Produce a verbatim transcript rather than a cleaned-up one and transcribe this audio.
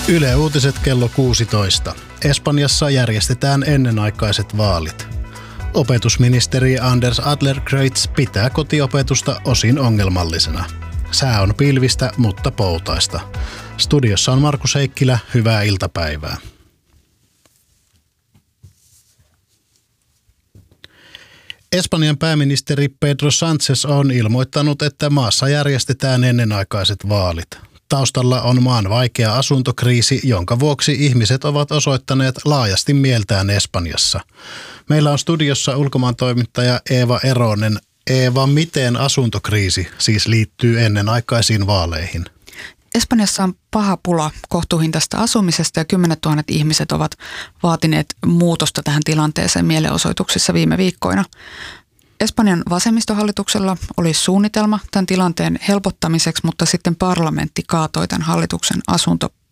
Yle Uutiset kello kuusitoista. Espanjassa järjestetään ennenaikaiset vaalit. Opetusministeri Anders Adlercreutz pitää kotiopetusta osin ongelmallisena. Sää on pilvistä, mutta poutaista. Studiossa on Markus Heikkilä. Hyvää iltapäivää. Espanjan pääministeri Pedro Sánchez on ilmoittanut, että maassa järjestetään ennenaikaiset vaalit. Taustalla on maan vaikea asuntokriisi, jonka vuoksi ihmiset ovat osoittaneet laajasti mieltään Espanjassa. Meillä on studiossa ulkomaantoimittaja Eeva Eronen. Eeva, miten asuntokriisi siis liittyy ennenaikaisiin vaaleihin? Espanjassa on paha pula kohtuuhintaista asumisesta ja kymmenet tuhannet ihmiset ovat vaatineet muutosta tähän tilanteeseen mielenosoituksissa viime viikkoina. Espanjan vasemmistohallituksella oli suunnitelma tämän tilanteen helpottamiseksi, mutta sitten parlamentti kaatoi tämän hallituksen asunto-